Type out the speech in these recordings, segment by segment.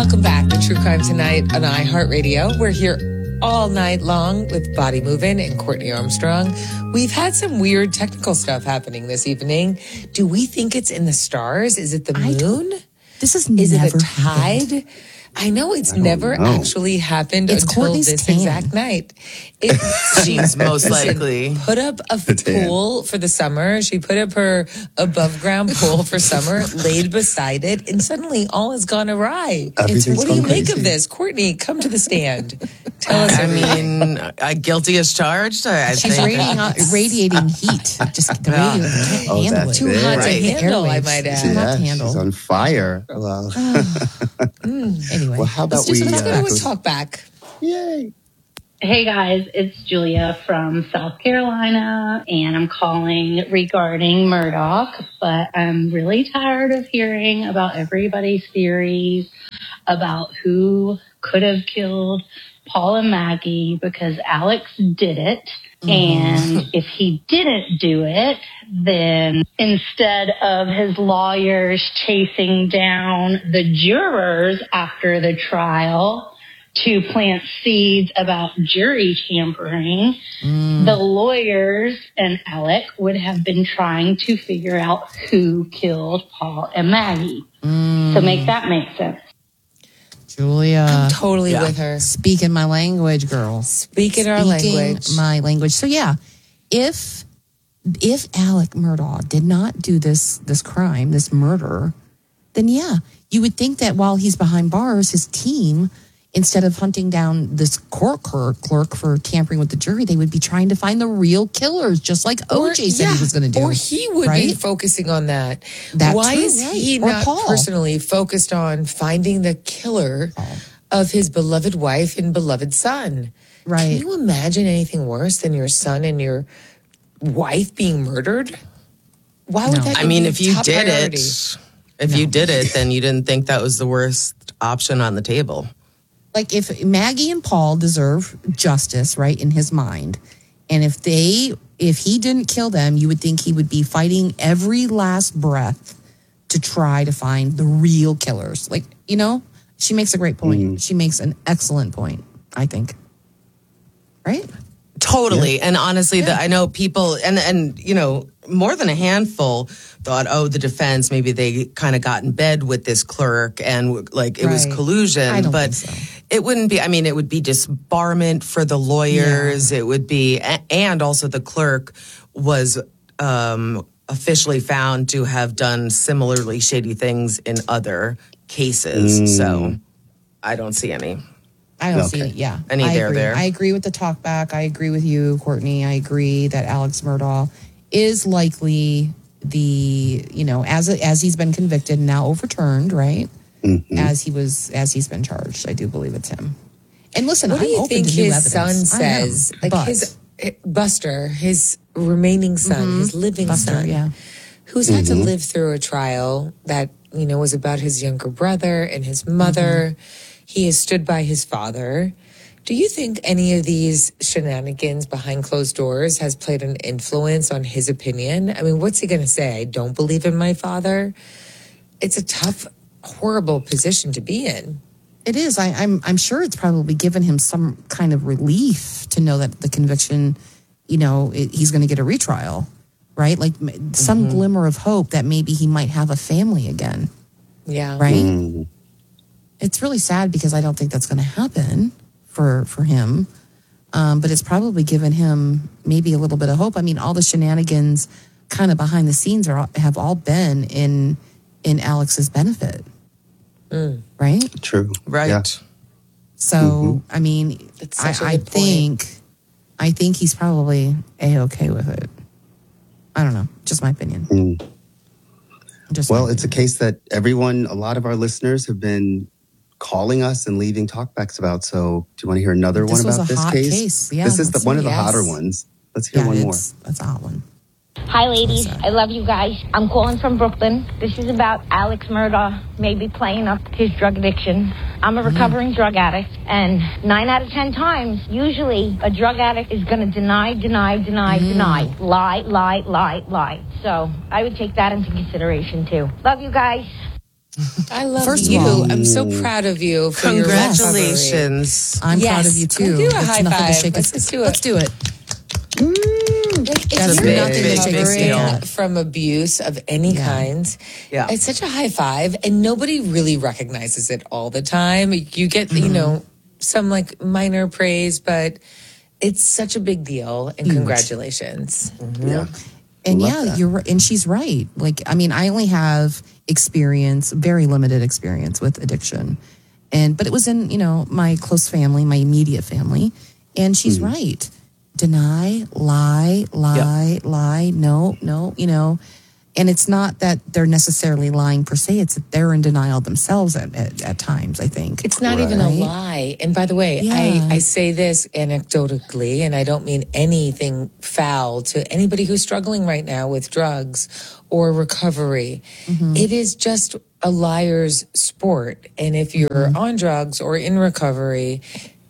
Welcome back to True Crime Tonight on iHeartRadio. We're here all night long with Body Movin' and Courtney Armstrong. We've had some weird technical stuff happening this evening. Do we think it's in the stars? Is it the moon? This is Is never it a tide? happened. I know it's never actually happened It's until Courtney's this tan. exact night. She's most likely put up a pool for the summer. She put up her above ground pool for summer, laid beside it, and suddenly all has gone awry. What do you make of this? Courtney, come to the stand. Tell us. I mean, guilty as charged. She's radiating heat. Just the radio can't handle it. Too hot to handle, I might add. Too hot to handle. She's on fire. Well, anyway. well, how about let's go to a talk back. Yay. Hey guys, it's Julia from South Carolina, and I'm calling regarding Murdaugh, but I'm really tired of hearing about everybody's theories about who could have killed Paul and Maggie because Alex did it. And if he didn't do it, then instead of his lawyers chasing down the jurors after the trial to plant seeds about jury tampering, the lawyers and Alec would have been trying to figure out who killed Paul and Maggie. So make that make sense. Julia. I'm totally with her. Speaking my language, girl. Speaking our language. My language. So yeah, if Alec Murdaugh did not do this crime, this murder, then yeah, you would think that while he's behind bars, his team, instead of hunting down this court clerk for tampering with the jury, they would be trying to find the real killers, just like OJ said he was going to do. Or he would be focusing on that. Why is he not personally focused on finding the killer of his beloved wife and beloved son? Right. Can you imagine anything worse than your son and your wife being murdered? Why would that? I mean, if you did it, then you didn't think that was the worst option on the table. Like if Maggie and Paul deserve justice, right, in his mind, and if he didn't kill them, you would think he would be fighting every last breath to try to find the real killers. Like, you know, she makes a great point. She makes an excellent point, I think. Right? Totally. Yeah. And honestly, I know people, and you know, more than a handful thought, oh, the defense, maybe they kind of got in bed with this clerk and like it was collusion. I don't but think so. It wouldn't be, I mean, it would be disbarment for the lawyers. Yeah. It would be, and also the clerk was officially found to have done similarly shady things in other cases. So I don't see any. I don't see it. Yeah. Any there. I agree with the talk back. I agree with you, Courtney. I agree that Alex Murdaugh is likely as he's been convicted and now overturned, right? As he's been charged. I do believe it's him. And listen, what do you think his son evidence. says? Like his Buster, his remaining son, his living Buster, son, who's had to live through a trial that, you know, was about his younger brother and his mother. He has stood by his father. Do you think any of these shenanigans behind closed doors has played an influence on his opinion? I mean, what's he going to say? I don't believe in my father. It's a tough, horrible position to be in. It is. I'm sure it's probably given him some kind of relief to know that the conviction, you know, he's going to get a retrial, right? Like some glimmer of hope that maybe he might have a family again. Yeah. Right? It's really sad because I don't think that's going to happen for him. But it's probably given him maybe a little bit of hope. I mean, all the shenanigans kind of behind the scenes have all been in Alex's benefit. Right? True. Right. Yeah. So, I mean, I think he's probably A-okay with it. I don't know. Just my opinion. It's a case that a lot of our listeners have been calling us and leaving talkbacks about. So do you want to hear another one about this case? Yeah, this is one of the hotter ones. Let's hear one more. That's a hot one. Hi, ladies. I love you guys. I'm calling from Brooklyn. This is about Alex Murdaugh maybe playing up his drug addiction. I'm a recovering drug addict, and 9 out of 10 times, usually a drug addict is going to deny, lie. So I would take that into consideration, too. Love you guys. I love First you. of all, I'm so proud of you for congratulations. I'm proud of you too. Can we do a high five? Let's do it. Like, That's if you're nothing to shake a stick recovering at. from abuse of any kind, it's such a high five, and nobody really recognizes it all the time. You get, you know, some like minor praise, but it's such a big deal, and congratulations. Yeah. And Love you're right. And she's right. Like, I mean, I only have experience, very limited experience with addiction. But it was in, you know, my close family, my immediate family. And she's right. Deny, lie, no, you know. And it's not that they're necessarily lying per se. It's that they're in denial themselves at times, I think. It's not even a lie. And by the way, I say this anecdotally, and I don't mean anything foul to anybody who's struggling right now with drugs or recovery. It is just a liar's sport. And if you're on drugs or in recovery,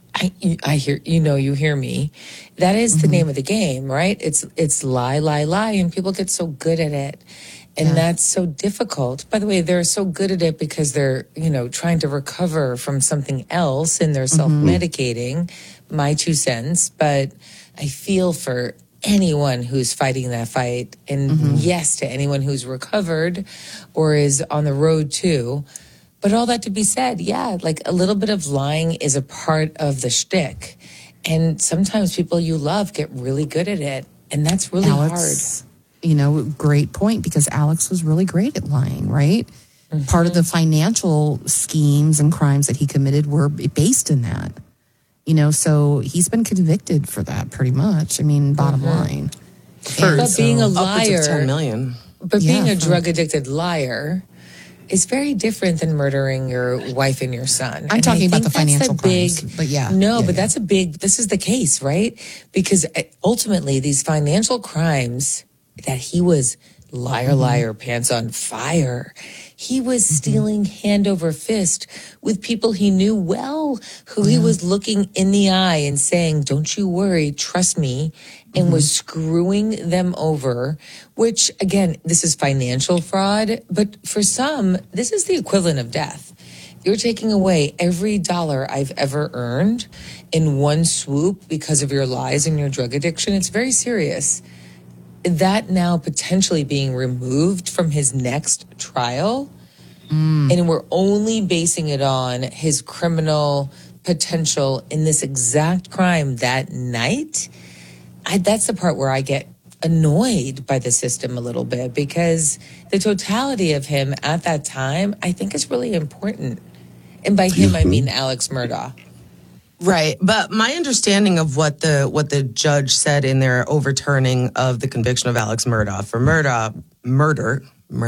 I hear, you hear me. That is the name of the game, right? It's lie, and people get so good at it. And that's so difficult. By the way, they're so good at it because they're, trying to recover from something else and they're self-medicating, my 2 cents. But I feel for anyone who's fighting that fight. And yes, to anyone who's recovered or is on the road too. But all that to be said, like a little bit of lying is a part of the shtick. And sometimes people you love get really good at it. And that's really hard. Great point, because Alex was really great at lying, right? Part of the financial schemes and crimes that he committed were based in that. So he's been convicted for that pretty much. I mean, bottom line. But being a liar, upwards of 10 million. But being a drug-addicted liar is very different than murdering your wife and your son. I'm talking about the financial crimes, but that's a big, this is the case, right? Because ultimately these financial crimes that he was liar, pants on fire, he was stealing hand over fist with people he knew well, who he was looking in the eye and saying, don't you worry, trust me, and was screwing them over, which again, this is financial fraud, but for some, this is the equivalent of death. You're taking away every dollar I've ever earned in one swoop because of your lies and your drug addiction. It's very serious. That now potentially being removed from his next trial, and we're only basing it on his criminal potential in this exact crime that night. That's the part where I get annoyed by the system a little bit, because the totality of him at that time, I think, is really important. And by him, I mean Alex Murdaugh. Right. But my understanding of what the judge said in their overturning of the conviction of Alex Murdaugh for murder,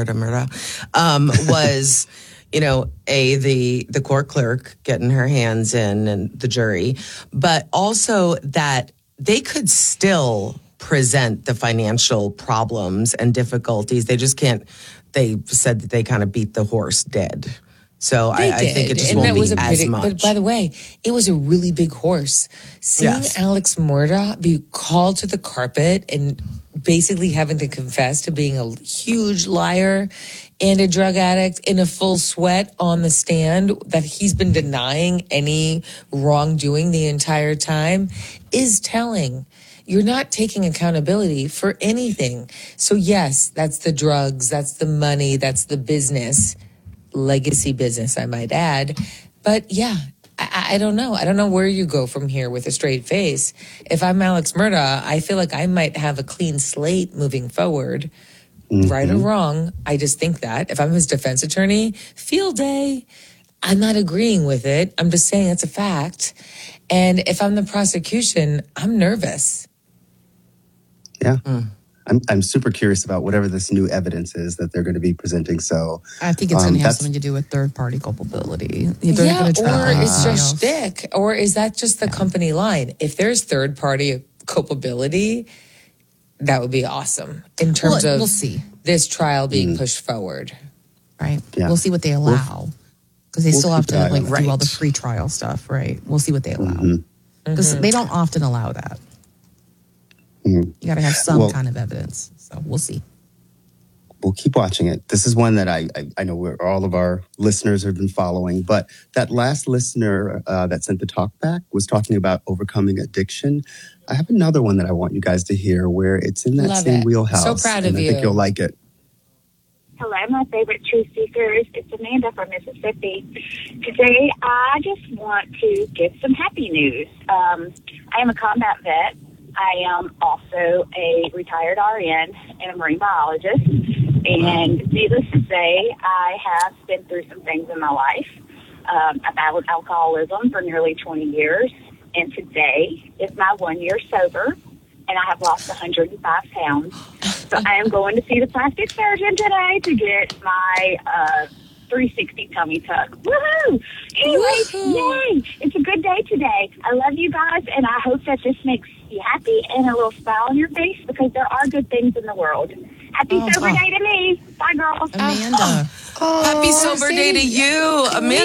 was, the court clerk getting her hands in and the jury, but also that they could still present the financial problems and difficulties. They just can't, they said that they kind of beat the horse dead. So I think it just won't be as much. But by the way, it was a really big horse. Seeing Alex Murdaugh be called to the carpet and basically having to confess to being a huge liar and a drug addict in a full sweat on the stand, that he's been denying any wrongdoing the entire time, is telling. You're not taking accountability for anything. So yes, that's the drugs, that's the money, that's the business. Legacy business, I might add. But I don't know. I don't know where you go from here with a straight face. If I'm Alex Murdaugh, I feel like I might have a clean slate moving forward. Right or wrong, I just think that. If I'm his defense attorney, field day. I'm not agreeing with it. I'm just saying it's a fact. And if I'm the prosecution, I'm nervous. Yeah. I'm super curious about whatever this new evidence is that they're going to be presenting. So I think it's going to have something to do with third-party culpability. Or it's just shtick, or is that just the company line? If there's third-party culpability, that would be awesome in terms of we'll see. This trial being pushed forward. Right. Yeah. We'll see what they allow, because they still have to do all the pre-trial stuff. Right. We'll see what they allow, because they don't often allow that. You got to have some kind of evidence. So we'll see. we'll keep watching it. This is one that I know all of our listeners have been following, but that last listener that sent the talk back was talking about overcoming addiction. I have another one that I want you guys to hear where it's in that same wheelhouse. So proud of you. I think you'll like it. Hello, my favorite truth seekers. It's Amanda from Mississippi. Today, I just want to give some happy news. I am a combat vet. I am also a retired RN and a marine biologist. And needless to say, I have been through some things in my life. I battled alcoholism for nearly 20 years. And today is my 1 year sober. And I have lost 105 pounds. So I am going to see the plastic surgeon today to get my 360 tummy tuck. Woohoo! Anyway, yay! It's a good day today. I love you guys, and I hope that this makes you happy and a little smile on your face because there are good things in the world. Happy sober day to me. Bye, girls. Amanda. Happy sober day to you, Amanda. We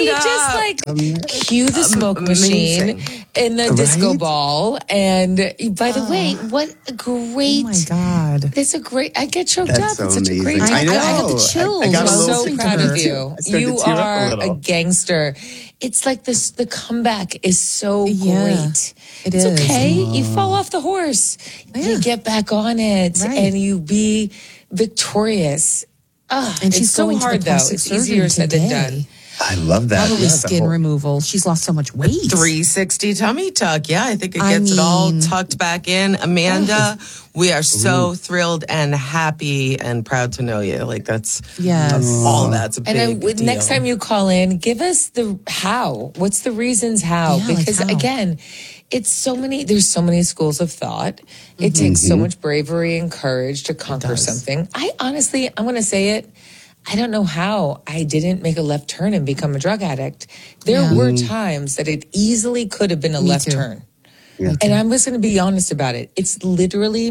just cue the smoke machine in the disco ball. And by the way, what a great! Oh my God, it's a great. I get choked up. So it's such amazing. a great. I got the chills. I got I'm a little so proud of you. You are a a gangster. It's like this. The comeback is so great. It it's is. okay. You fall off the horse. You get back on it, and you be victorious. And she's so going hard to the though. plastic It's easier said than done. I love that. Probably skin removal. She's lost so much weight. 360 tummy tuck. Yeah, I think it gets it all tucked back in. Amanda, we are so thrilled and happy and proud to know you. Like that's all of that's a big deal. Next time you call in, give us the how. What's the reasons how? Yeah, because like how? again, there's so many schools of thought. It takes so much bravery and courage to conquer something. I'm going to say it. I don't know how I didn't make a left turn and become a drug addict. There were times that it easily could have been a left turn. Yeah. And I'm just going to be honest about it. It's literally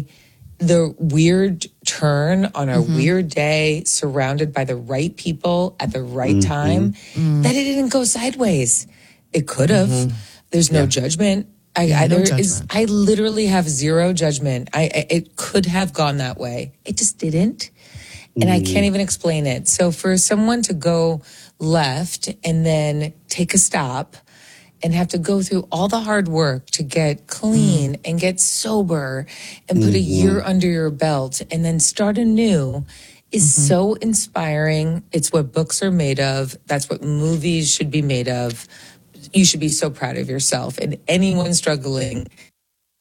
the weird turn on a weird day, surrounded by the right people at the right time, that it didn't go sideways. It could have. There's no judgment. I literally have zero judgment. It could have gone that way. It just didn't. And I can't even explain it. So for someone to go left and then take a stop and have to go through all the hard work to get clean and get sober and put a year under your belt and then start anew is so inspiring. It's what books are made of. That's what movies should be made of. You should be so proud of yourself. And anyone struggling,